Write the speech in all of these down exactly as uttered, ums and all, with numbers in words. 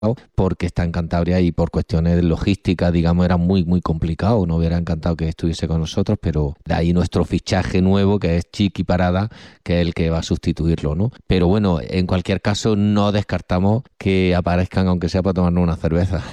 porque está en Cantabria y por cuestiones logísticas, digamos, era muy, muy complicado. Nos hubiera encantado que estuviese con nosotros, pero de ahí nuestro fichaje nuevo, que es Chiqui Parada, que es el que va a sustituirlo, ¿no? Pero bueno, en cualquier caso, no descartamos que aparezcan, aunque sea para tomarnos una cerveza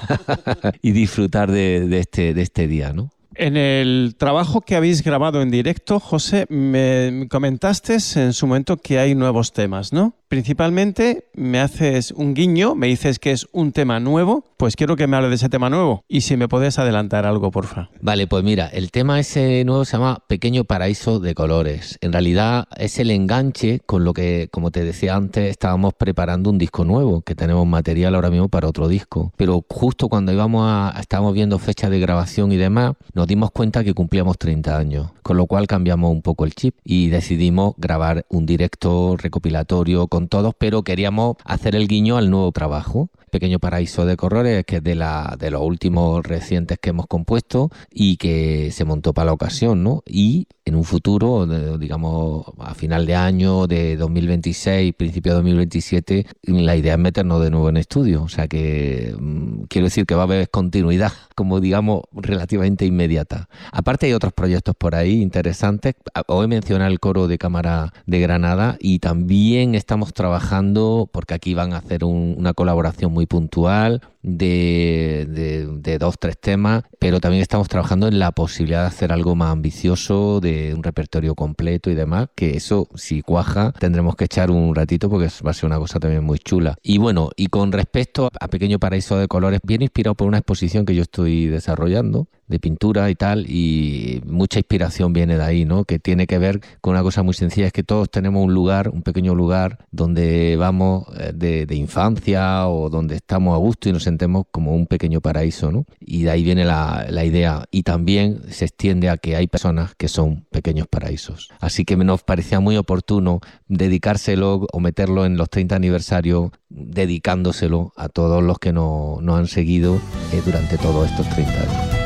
y disfrutar de, de, este, de este día, ¿no? En el trabajo que habéis grabado en directo, José, me comentaste en su momento que hay nuevos temas, ¿no? Principalmente me haces un guiño, me dices que es un tema nuevo, pues quiero que me hable de ese tema nuevo y si me puedes adelantar algo, porfa. Vale, pues mira, el tema ese nuevo se llama Pequeño Paraíso de Colores. En realidad es el enganche con lo que, como te decía antes, estábamos preparando un disco nuevo, que tenemos material ahora mismo para otro disco. Pero justo cuando íbamos a, estábamos viendo fechas de grabación y demás, nos dimos cuenta que cumplíamos treinta años, con lo cual cambiamos un poco el chip y decidimos grabar un directo recopilatorio con todos, pero queríamos hacer el guiño al nuevo trabajo. Pequeño Paraíso de Colores, que es de, la, de los últimos recientes que hemos compuesto y que se montó para la ocasión, ¿no? Y en un futuro, digamos, a final de año de dos mil veintiséis, principio de dos mil veintisiete, la idea es meternos de nuevo en estudio. O sea que mmm, quiero decir que va a haber continuidad, como digamos, relativamente inmediata. Aparte hay otros proyectos por ahí interesantes. Hoy mencioné el coro de cámara de Granada y también estamos trabajando, porque aquí van a hacer un, una colaboración muy puntual de, de, de dos, tres temas, pero también estamos trabajando en la posibilidad de hacer algo más ambicioso, de un repertorio completo y demás, que eso, si cuaja, tendremos que echar un ratito porque va a ser una cosa también muy chula. Y bueno, y con respecto a Pequeño Paraíso de Colores, viene inspirado por una exposición que yo estoy desarrollando de pintura y tal, y mucha inspiración viene de ahí, ¿no? Que tiene que ver con una cosa muy sencilla, es que todos tenemos un lugar, un pequeño lugar donde vamos de, de infancia o donde estamos a gusto y nos sentemos como un pequeño paraíso, ¿no? Y de ahí viene la, la idea, y también se extiende a que hay personas que son pequeños paraísos. Así que nos parecía muy oportuno dedicárselo o meterlo en los treinta aniversarios, dedicándoselo a todos los que nos no han seguido eh, durante todos estos treinta años.